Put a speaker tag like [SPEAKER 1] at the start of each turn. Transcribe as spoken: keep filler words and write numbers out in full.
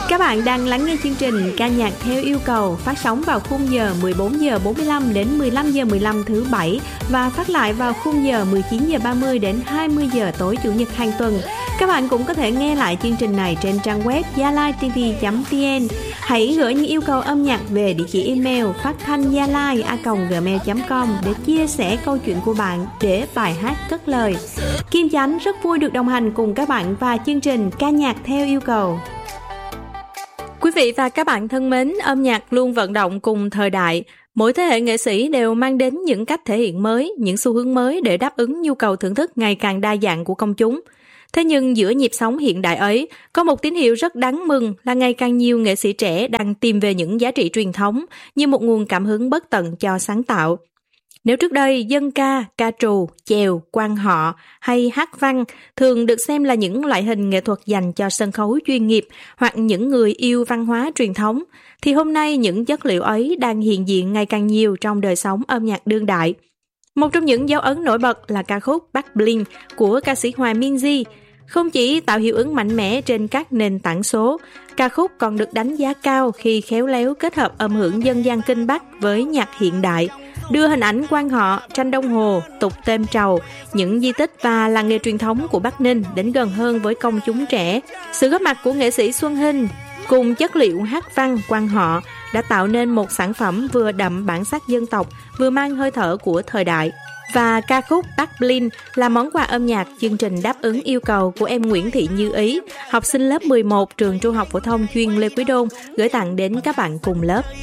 [SPEAKER 1] Các bạn đang lắng nghe chương trình ca nhạc theo yêu cầu phát sóng vào khung giờ mười bốn giờ bốn mươi lăm đến mười lăm giờ mười lăm thứ bảy và phát lại vào khung giờ mười chín giờ ba mươi đến hai mươi giờ tối chủ nhật hàng tuần. Các bạn cũng có thể nghe lại chương trình này trên trang web yalaitv chấm vn. Hãy gửi những yêu cầu âm nhạc về địa chỉ email phát thanh yalai a còng gmail chấm com để chia sẻ câu chuyện của bạn để bài hát cất lời. Kim Chánh rất vui được đồng hành cùng các bạn và chương trình ca nhạc theo yêu cầu. Quý vị và các bạn thân mến, âm nhạc luôn vận động cùng thời đại. Mỗi thế hệ nghệ sĩ đều mang đến những cách thể hiện mới, những xu hướng mới để đáp ứng nhu cầu thưởng thức ngày càng đa dạng của công chúng. Thế nhưng giữa nhịp sống hiện đại ấy, có một tín hiệu rất đáng mừng là ngày càng nhiều nghệ sĩ trẻ đang tìm về những giá trị truyền thống như một nguồn cảm hứng bất tận cho sáng tạo. Nếu trước đây dân ca, ca trù, chèo, quan họ hay hát văn thường được xem là những loại hình nghệ thuật dành cho sân khấu chuyên nghiệp hoặc những người yêu văn hóa truyền thống, thì hôm nay những chất liệu ấy đang hiện diện ngày càng nhiều trong đời sống âm nhạc đương đại. Một trong những dấu ấn nổi bật là ca khúc Bắc Bling của ca sĩ Hòa Minzy. Không chỉ tạo hiệu ứng mạnh mẽ trên các nền tảng số, ca khúc còn được đánh giá cao khi khéo léo kết hợp âm hưởng dân gian Kinh Bắc với nhạc hiện đại, đưa hình ảnh quan họ, tranh đồng hồ, tục têm trầu, những di tích và làng nghề truyền thống của Bắc Ninh đến gần hơn với công chúng trẻ. Sự góp mặt của nghệ sĩ Xuân Hinh cùng chất liệu hát văn quan họ đã tạo nên một sản phẩm vừa đậm bản sắc dân tộc, vừa mang hơi thở của thời đại. Và ca khúc Bắc Bling là món quà âm nhạc chương trình đáp ứng yêu cầu của em Nguyễn Thị Như Ý, học sinh lớp mười một trường Trung học phổ thông chuyên Lê Quý Đôn, gửi tặng đến các bạn cùng lớp.